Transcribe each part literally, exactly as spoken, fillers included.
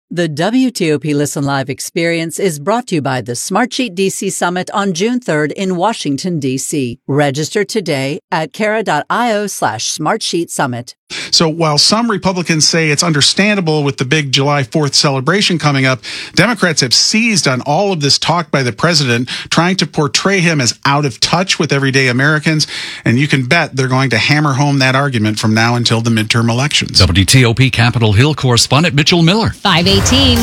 The W T O P Listen Live experience is brought to you by the Smartsheet D C Summit on June third in Washington, D C. Register today at Kara.io slash Smartsheet Summit. So while some Republicans say it's understandable with the big July fourth celebration coming up, Democrats have seized on all of this talk by the president, trying to portray him as out of touch with everyday Americans. And you can bet they're going to hammer home that argument from now until the midterm elections. W T O P Capitol Hill correspondent Mitchell Miller. five eighteen.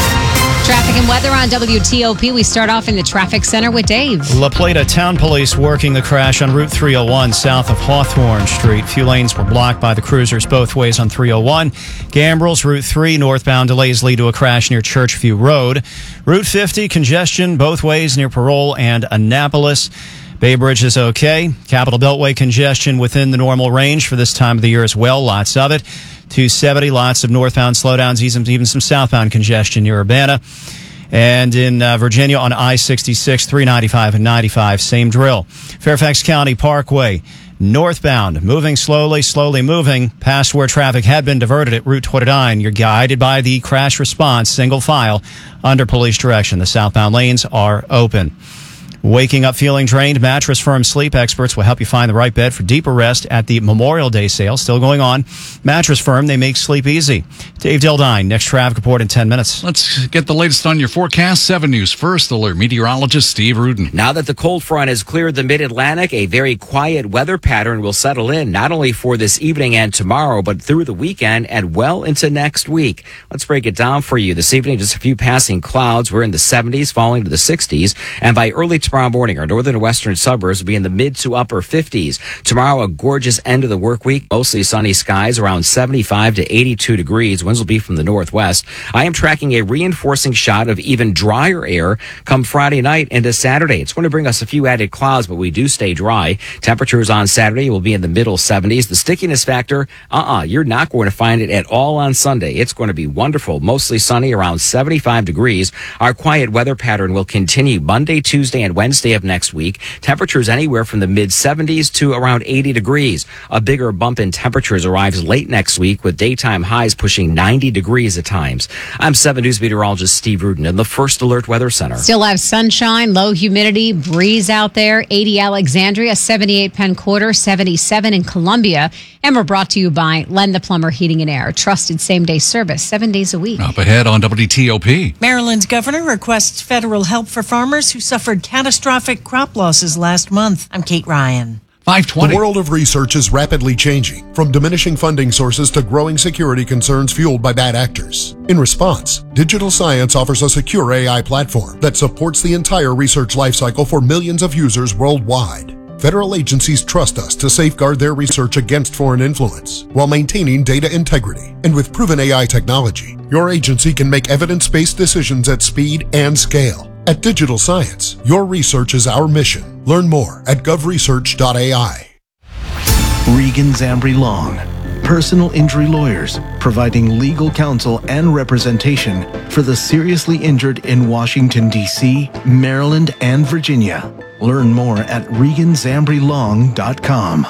Traffic and weather on W T O P. We start off in the traffic center with Dave. La Plata Town Police working the crash on Route three oh one south of Hawthorne Street. Few lanes were blocked by the cruisers both ways on three oh one. Gambrills, Route three northbound delays lead to a crash near Churchview Road. Route fifty, congestion both ways near Parole and Annapolis. Bay Bridge is okay. Capitol Beltway congestion within the normal range for this time of the year as well. Lots of it. two seventy, lots of northbound slowdowns, even some southbound congestion near Urbana. And in uh, Virginia on I sixty-six, three ninety-five and ninety-five, same drill. Fairfax County Parkway, northbound, moving slowly, slowly moving past where traffic had been diverted at Route twenty-nine. You're guided by the crash response, single file, under police direction. The southbound lanes are open. Waking up feeling drained? Mattress Firm sleep experts will help you find the right bed for deeper rest at the Memorial Day sale. Still going on. Mattress Firm, they make sleep easy. Dave Dildine, next traffic report in ten minutes. Let's get the latest on your forecast. seven News First Alert meteorologist Steve Rudin. Now that the cold front has cleared the mid-Atlantic, a very quiet weather pattern will settle in, not only for this evening and tomorrow, but through the weekend and well into next week. Let's break it down for you. This evening, just a few passing clouds. We're in the seventies, falling to the sixties, and by early tomorrow Tomorrow morning, our northern and western suburbs will be in the mid to upper fifties. Tomorrow, a gorgeous end of the work week. Mostly sunny skies, around seventy-five to eighty-two degrees. Winds will be from the northwest. I am tracking a reinforcing shot of even drier air come Friday night into Saturday. It's going to bring us a few added clouds, but we do stay dry. Temperatures on Saturday will be in the middle seventies. The stickiness factor, uh-uh, you're not going to find it at all on Sunday. It's going to be wonderful. Mostly sunny, around seventy-five degrees. Our quiet weather pattern will continue Monday, Tuesday, and Wednesday of next week. Temperatures anywhere from the mid seventies to around eighty degrees. A bigger bump in temperatures arrives late next week with daytime highs pushing ninety degrees at times. I'm seven News meteorologist Steve Rudin in the First Alert Weather Center. Still have sunshine, low humidity, breeze out there. eighty Alexandria, seventy-eight Penn Quarter, seventy-seven in Columbia. And we're brought to you by Len the Plumber Heating and Air. Trusted same-day service, seven days a week. Up ahead on W T O P. Maryland's governor requests federal help for farmers who suffered catastrophic crop losses last month. I'm Kate Ryan. five twenty. The world of research is rapidly changing, from diminishing funding sources to growing security concerns fueled by bad actors. In response, Digital Science offers a secure A I platform that supports the entire research lifecycle for millions of users worldwide. Federal agencies trust us to safeguard their research against foreign influence while maintaining data integrity. And with proven A I technology, your agency can make evidence-based decisions at speed and scale. At Digital Science, your research is our mission. Learn more at gov research dot A I. Regan Zambri Long, personal injury lawyers, providing legal counsel and representation for the seriously injured in Washington, D C, Maryland, and Virginia. Learn more at regan zambri long dot com.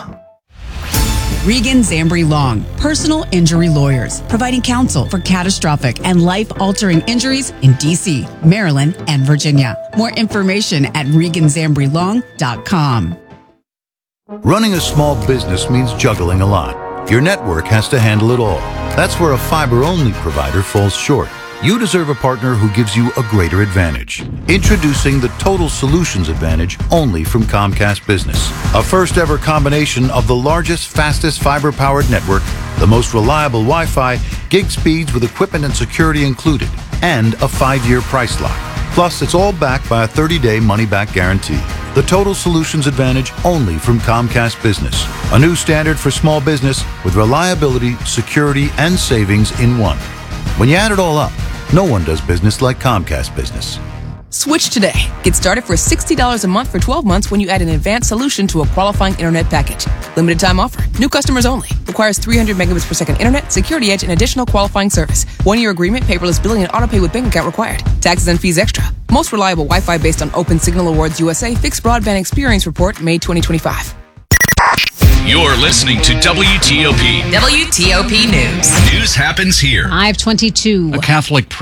Regan Zambri Long, personal injury lawyers, providing counsel for catastrophic and life-altering injuries in D C, Maryland, and Virginia. More information at regan zambri long dot com. Running a small business means juggling a lot. Your network has to handle it all. That's where a fiber-only provider falls short. You deserve a partner who gives you a greater advantage. Introducing the Total Solutions Advantage only from Comcast Business. A first ever combination of the largest, fastest fiber-powered network, the most reliable Wi-Fi, gig speeds with equipment and security included, and a five-year price lock. Plus, it's all backed by a thirty-day money-back guarantee. The Total Solutions Advantage only from Comcast Business. A new standard for small business with reliability, security, and savings in one. When you add it all up, no one does business like Comcast Business. Switch today. Get started for sixty dollars a month for twelve months when you add an advanced solution to a qualifying internet package. Limited time offer. New customers only. Requires three hundred megabits per second internet, security edge, and additional qualifying service. One-year agreement, paperless billing, and autopay with bank account required. Taxes and fees extra. Most reliable Wi-Fi based on Open Signal Awards U S A Fixed Broadband Experience Report, May twenty twenty-five. You're listening to W T O P. W T O P News. News happens here. five twenty-two. A Catholic